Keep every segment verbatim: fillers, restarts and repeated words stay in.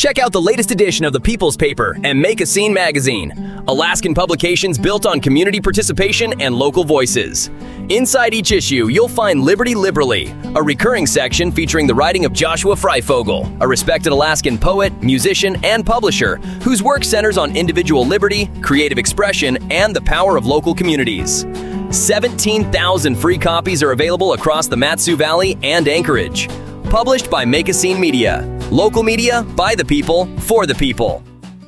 Check out the latest edition of the People's Paper and Make a Scene magazine, Alaskan publications built on community participation and local voices. Inside each issue, you'll find Liberty Liberally, a recurring section featuring the writing of Joshua Freifogel, a respected Alaskan poet, musician, and publisher whose work centers on individual liberty, creative expression, and the power of local communities. seventeen thousand free copies are available across the Mat-Su Valley and Anchorage. Published by Make a Scene Media. Local media by the people, for the people.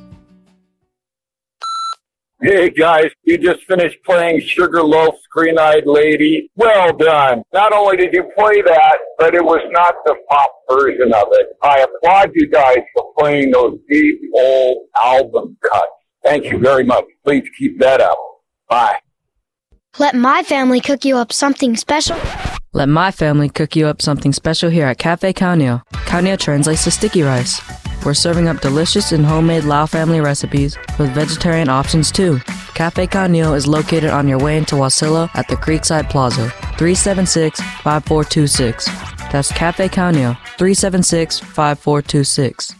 Hey guys, you just finished playing Sugarloaf, Green-Eyed Lady. Well done. Not only did you play that, but it was not the pop version of it. I applaud you guys for playing those deep old album cuts. Thank you very much. Please keep that up. Bye. Let my family cook you up something special. Let my family cook you up something special here at Cafe Kaunio. Kaunio translates to sticky rice. We're serving up delicious and homemade Lao family recipes with vegetarian options too. Cafe Kaunio is located on your way into Wasilla at the Creekside Plaza, three seven six, five four two six. That's Cafe Kaunio, three seven six, five four two six.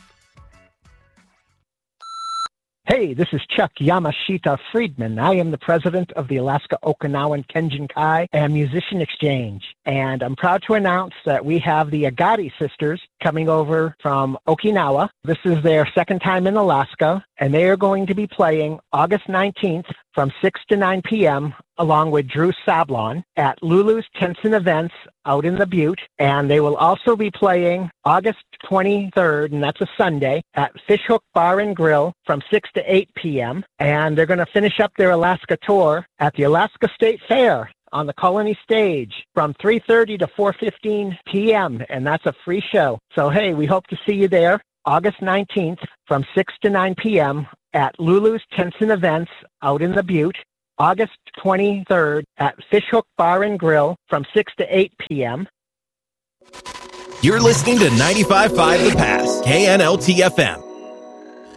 Hey, this is Chuck Yamashita Friedman. I am the president of the Alaska Okinawan Kenjin Kai and Musician Exchange. And I'm proud to announce that we have the Agati sisters coming over from Okinawa. This is their second time in Alaska, and they are going to be playing August nineteenth from six to nine p.m. along with Drew Sablon at Lulu's Tents and Events out in the Butte. And they will also be playing August twenty-third, and that's a Sunday, at Fishhook Bar and Grill from six to eight p.m. And they're going to finish up their Alaska tour at the Alaska State Fair on the Colony Stage from three thirty to four fifteen p.m. And that's a free show. So, hey, we hope to see you there August nineteenth from six to nine p.m. at Lulu's Tents and Events out in the Butte. August twenty-third at Fishhook Bar and Grill from six to eight p.m. You're listening to ninety-five point five The Pass, K N L T F M,